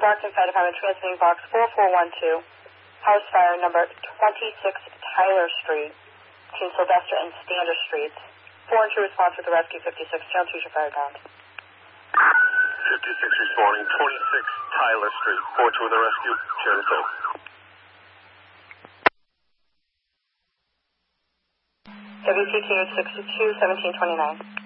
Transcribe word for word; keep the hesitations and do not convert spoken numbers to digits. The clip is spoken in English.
Brockton Fire Department transmitting box four four one two, house fire number twenty-six Tyler Street, between Sylvester and Standish Streets. four and two response with the rescue fifty-six, channel two, fire ground. fifty-six responding, twenty-six Tyler Street, four two with the rescue, channel two. W C T H sixty-two, seventeen twenty-nine.